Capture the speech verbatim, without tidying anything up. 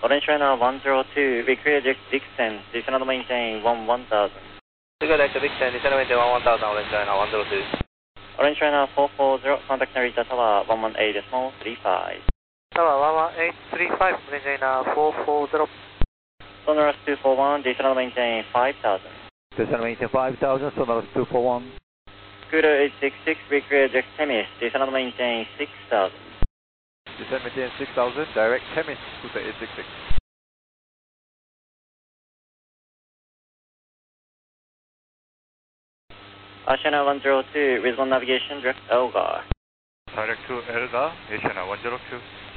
Orange China one zero two, we clear Dixon, descend and maintain one one thousand. Clear Dixon, descend and maintain one one thousand, Orange China one zero two. Orange China four four zero, contact Narita Tower one one eight decimal three five. Tower one one eight three five, Orange China four four zero. Sonorous two four one, descend and maintain five thousand. Descend and maintain five thousand, Sonorous two four one. Scooter eight six six, we clear Direct Temis, descend and maintain six thousand. Descend and maintain six thousand, direct Temis, Scooter eight six six. Asiana one zero two, Wisdom Navigation, direct Elgar. Direct to Elgar, Asiana one zero two.